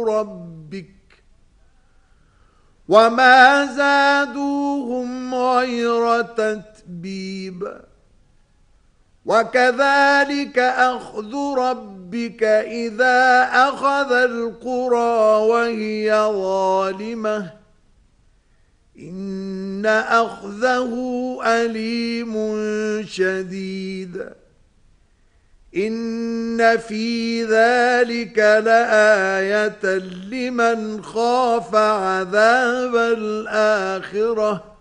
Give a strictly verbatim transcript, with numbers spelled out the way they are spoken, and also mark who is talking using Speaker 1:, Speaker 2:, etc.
Speaker 1: ربك وما زادوهم غير تتبيب وكذلك أخذ ربك إذا أخذ القرى وهي ظالمة إن أخذه أليم شديد إن في ذلك لآية لمن خاف عذاب الآخرة